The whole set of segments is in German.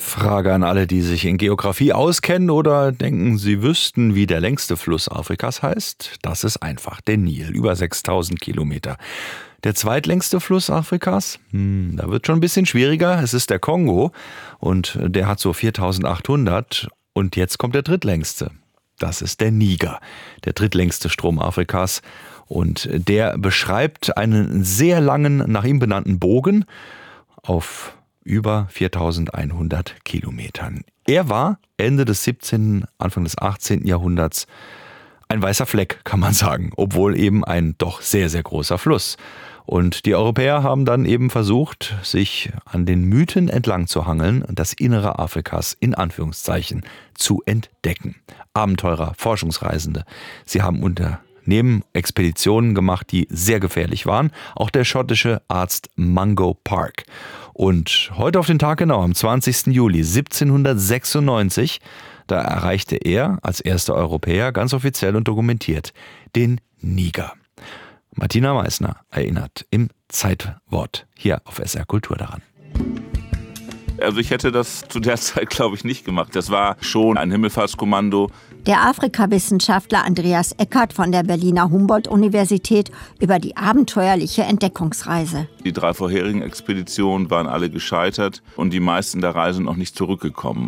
Frage an alle, die sich in Geografie auskennen oder denken, sie wüssten, wie der längste Fluss Afrikas heißt. Das ist einfach der Nil, über 6000 Kilometer. Der zweitlängste Fluss Afrikas, da wird schon ein bisschen schwieriger. Es ist der Kongo und der hat so 4800. Und jetzt kommt der drittlängste. Das ist der Niger, der drittlängste Strom Afrikas. Und der beschreibt einen sehr langen, nach ihm benannten Bogen auf über 4100 Kilometern. Er war Ende des 17., Anfang des 18. Jahrhunderts ein weißer Fleck, kann man sagen, obwohl eben ein doch sehr, sehr großer Fluss. Und die Europäer haben dann eben versucht, sich an den Mythen entlang zu hangeln und das Innere Afrikas in Anführungszeichen zu entdecken. Abenteurer, Forschungsreisende, sie haben Expeditionen gemacht, die sehr gefährlich waren. Auch der schottische Arzt Mungo Park. Und heute auf den Tag genau, am 20. Juli 1796, da erreichte er als erster Europäer ganz offiziell und dokumentiert den Niger. Martina Meissner erinnert im Zeitwort hier auf SR Kultur daran. Also ich hätte das zu der Zeit, glaube ich, nicht gemacht. Das war schon ein Himmelfahrtskommando. Der Afrikawissenschaftler Andreas Eckert von der Berliner Humboldt-Universität über die abenteuerliche Entdeckungsreise. Die 3 vorherigen Expeditionen waren alle gescheitert und die meisten der Reisen noch nicht zurückgekommen.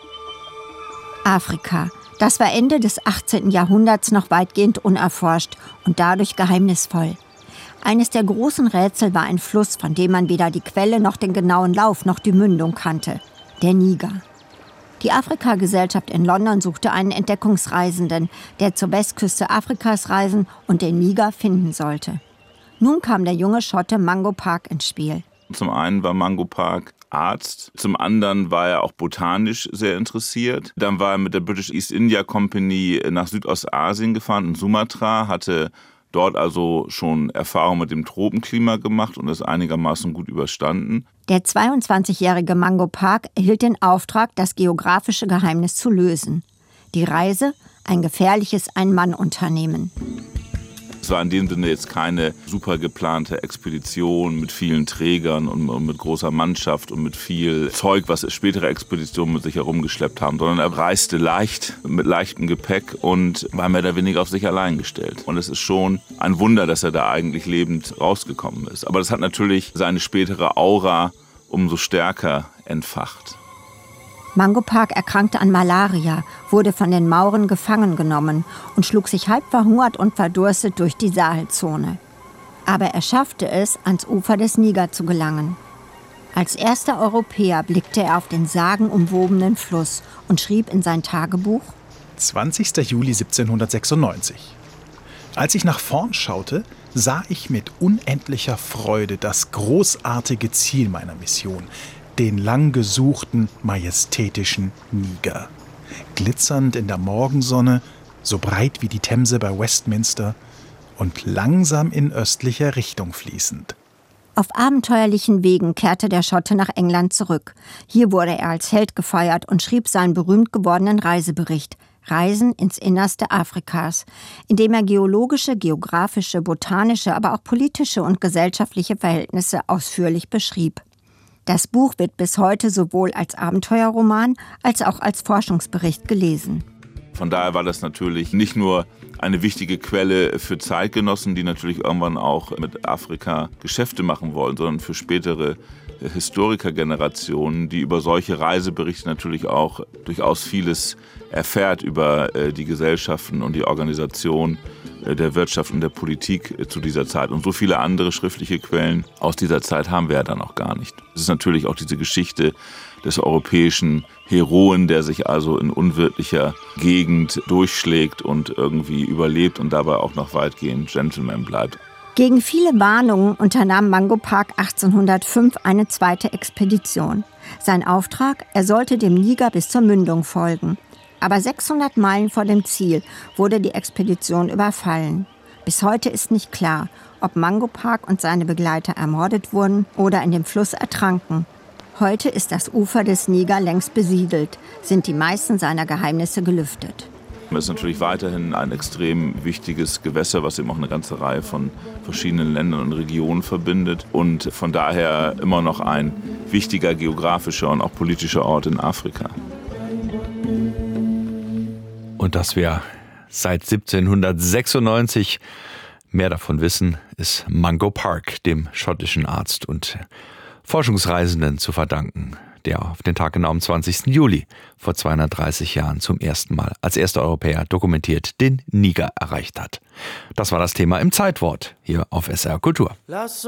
Afrika, das war Ende des 18. Jahrhunderts noch weitgehend unerforscht und dadurch geheimnisvoll. Eines der großen Rätsel war ein Fluss, von dem man weder die Quelle noch den genauen Lauf noch die Mündung kannte, der Niger. Die Afrika-Gesellschaft in London suchte einen Entdeckungsreisenden, der zur Westküste Afrikas reisen und den Niger finden sollte. Nun kam der junge Schotte Mungo Park ins Spiel. Zum einen war Mungo Park Arzt, zum anderen war er auch botanisch sehr interessiert. Dann war er mit der British East India Company nach Südostasien gefahren, in Sumatra, hatte dort also schon Erfahrung mit dem Tropenklima gemacht und das einigermaßen gut überstanden. Der 22-jährige Mungo Park erhielt den Auftrag, das geografische Geheimnis zu lösen. Die Reise, ein gefährliches Ein-Mann-Unternehmen. Es war in dem Sinne jetzt keine super geplante Expedition mit vielen Trägern und mit großer Mannschaft und mit viel Zeug, was spätere Expeditionen mit sich herumgeschleppt haben, sondern er reiste leicht, mit leichtem Gepäck und war mehr oder weniger auf sich allein gestellt. Und es ist schon ein Wunder, dass er da eigentlich lebend rausgekommen ist. Aber das hat natürlich seine spätere Aura umso stärker entfacht. Mungo Park erkrankte an Malaria, wurde von den Mauren gefangen genommen und schlug sich halb verhungert und verdurstet durch die Sahelzone. Aber er schaffte es, ans Ufer des Niger zu gelangen. Als erster Europäer blickte er auf den sagenumwobenen Fluss und schrieb in sein Tagebuch: 20. Juli 1796. Als ich nach vorn schaute, sah ich mit unendlicher Freude das großartige Ziel meiner Mission, den lang gesuchten, majestätischen Niger. Glitzernd in der Morgensonne, so breit wie die Themse bei Westminster und langsam in östlicher Richtung fließend. Auf abenteuerlichen Wegen kehrte der Schotte nach England zurück. Hier wurde er als Held gefeiert und schrieb seinen berühmt gewordenen Reisebericht Reisen ins Innerste Afrikas, in dem er geologische, geografische, botanische, aber auch politische und gesellschaftliche Verhältnisse ausführlich beschrieb. Das Buch wird bis heute sowohl als Abenteuerroman als auch als Forschungsbericht gelesen. Von daher war das natürlich nicht nur eine wichtige Quelle für Zeitgenossen, die natürlich irgendwann auch mit Afrika Geschäfte machen wollen, sondern für spätere Historikergenerationen, die über solche Reiseberichte natürlich auch durchaus vieles erfährt über die Gesellschaften und die Organisation der Wirtschaft und der Politik zu dieser Zeit. Und so viele andere schriftliche Quellen aus dieser Zeit haben wir ja dann auch gar nicht. Es ist natürlich auch diese Geschichte des europäischen Heroen, der sich also in unwirtlicher Gegend durchschlägt und irgendwie überlebt und dabei auch noch weitgehend Gentleman bleibt. Gegen viele Warnungen unternahm Mungo Park 1805 eine zweite Expedition. Sein Auftrag, er sollte dem Niger bis zur Mündung folgen. Aber 600 Meilen vor dem Ziel wurde die Expedition überfallen. Bis heute ist nicht klar, ob Mungo Park und seine Begleiter ermordet wurden oder in dem Fluss ertranken. Heute ist das Ufer des Niger längst besiedelt, sind die meisten seiner Geheimnisse gelüftet. Es ist natürlich weiterhin ein extrem wichtiges Gewässer, was eben auch eine ganze Reihe von verschiedenen Ländern und Regionen verbindet und von daher immer noch ein wichtiger geografischer und auch politischer Ort in Afrika. Und dass wir seit 1796 mehr davon wissen, ist Mungo Park, dem schottischen Arzt und Forschungsreisenden, zu verdanken, der auf den Tag genau am 20. Juli vor 230 Jahren zum ersten Mal als erster Europäer dokumentiert den Niger erreicht hat. Das war das Thema im Zeitwort hier auf SR Kultur.